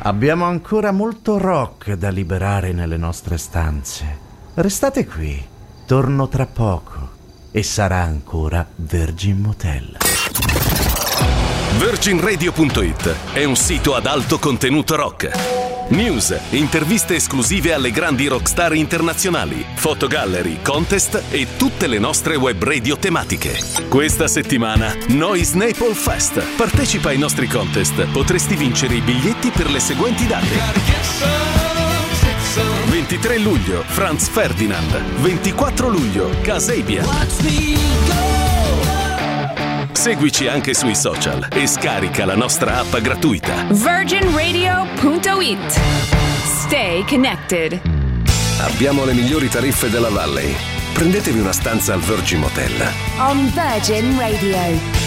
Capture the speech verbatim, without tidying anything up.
Abbiamo ancora molto rock da liberare nelle nostre stanze. Restate qui, torno tra poco e sarà ancora Virgin Motel. Virgin Radio punto it è un sito ad alto contenuto rock. News, interviste esclusive alle grandi rockstar internazionali, fotogallery, contest e tutte le nostre web radio tematiche. Questa settimana Noise Naples Fest. Partecipa ai nostri contest. Potresti vincere i biglietti per le seguenti date: ventitré luglio Franz Ferdinand, ventiquattro luglio Kasabian. Seguici anche sui social e scarica la nostra app gratuita. Virgin Radio punto it. Stay connected. Abbiamo le migliori tariffe della Valley. Prendetevi una stanza al Virgin Motel. On Virgin Radio.